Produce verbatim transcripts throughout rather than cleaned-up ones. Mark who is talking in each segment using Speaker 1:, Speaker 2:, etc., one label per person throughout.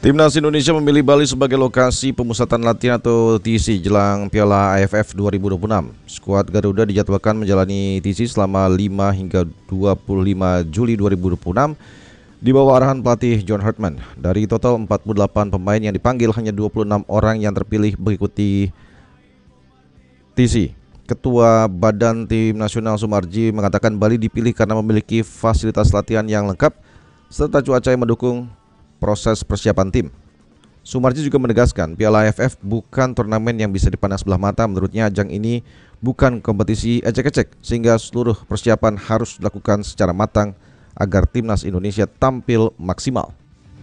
Speaker 1: Timnas Indonesia memilih Bali sebagai lokasi pemusatan latihan atau T C jelang Piala A F F dua ribu dua puluh enam. Skuad Garuda dijadwalkan menjalani T C selama lima hingga dua puluh lima Juli dua ribu dua puluh enam di bawah arahan pelatih John Hartman. Dari total empat puluh delapan pemain yang dipanggil, hanya dua puluh enam orang yang terpilih mengikuti T C. Ketua Badan Tim Nasional Sumarji mengatakan Bali dipilih karena memiliki fasilitas latihan yang lengkap serta cuaca yang mendukung proses persiapan tim. Sumarji juga menegaskan Piala A F F bukan turnamen yang bisa dipandang sebelah mata. Menurutnya ajang ini bukan kompetisi ecek-ecek, sehingga seluruh persiapan harus dilakukan secara matang agar timnas Indonesia tampil maksimal.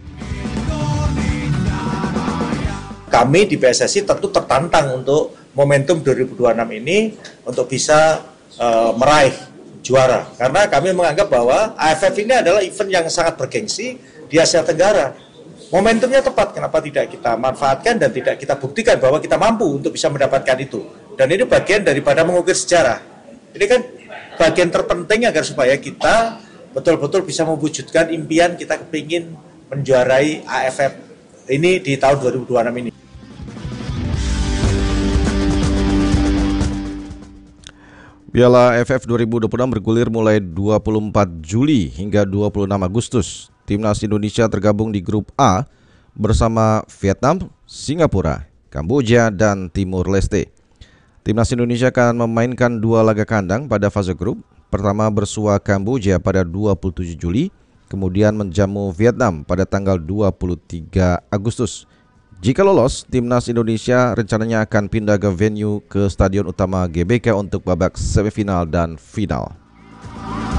Speaker 2: Kami di P S S I tentu tertantang untuk momentum dua ribu dua puluh enam ini untuk bisa uh, meraih juara, karena kami menganggap bahwa A F F ini adalah event yang sangat bergengsi di Asia Tenggara. Momentumnya tepat, kenapa tidak kita manfaatkan dan tidak kita buktikan bahwa kita mampu untuk bisa mendapatkan itu. Dan ini bagian daripada mengukir sejarah. Ini kan bagian terpenting agar supaya kita betul-betul bisa mewujudkan impian kita kepingin menjuarai A F F ini di tahun dua ribu dua puluh enam ini.
Speaker 1: Piala A F F dua ribu dua puluh enam bergulir mulai dua puluh empat Juli hingga dua puluh enam Agustus. Timnas Indonesia tergabung di grup A bersama Vietnam, Singapura, Kamboja, dan Timur Leste. Timnas Indonesia akan memainkan dua laga kandang pada fase grup. Pertama bersua Kamboja pada dua puluh tujuh Juli, kemudian menjamu Vietnam pada tanggal dua puluh tiga Agustus. Jika lolos, Timnas Indonesia rencananya akan pindah ke venue ke Stadion Utama G B K untuk babak semifinal dan final.